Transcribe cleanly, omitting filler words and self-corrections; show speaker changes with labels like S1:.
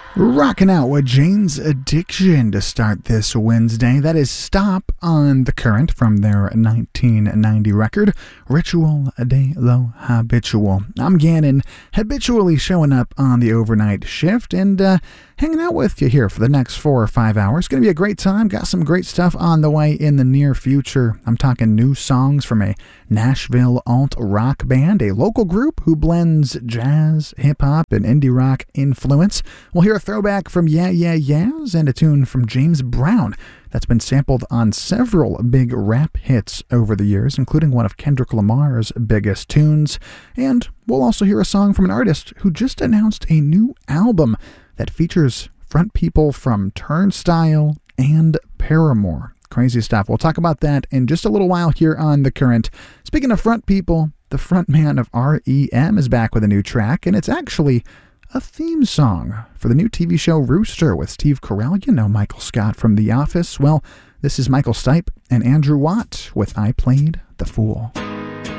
S1: Rocking out with Jane's Addiction to start this Wednesday. That is Stop on The Current from their 1990 record, Ritual de lo Habitual. I'm Gannon, habitually showing up on the overnight shift and hanging out with you here for the next 4 or 5 hours. Going to be a great time. Got some great stuff on the way in the near future. I'm talking new songs from a Nashville alt-rock band, a local group who blends jazz, hip-hop, and indie rock influence. We'll hear a throwback from Yeah Yeah Yeahs and a tune from James Brown that's been sampled on several big rap hits over the years, including one of Kendrick Lamar's biggest tunes. And we'll also hear a song from an artist who just announced a new album that features front people from Turnstile and Paramore. Crazy stuff. We'll talk about that in just a little while here on The Current. Speaking of front people, the frontman of R.E.M. is back with a new track, and it's actually a theme song for the new TV show Rooster with Steve Carell. You know Michael Scott from The Office. Well, this is Michael Stipe and Andrew Watt with I Played the Fool.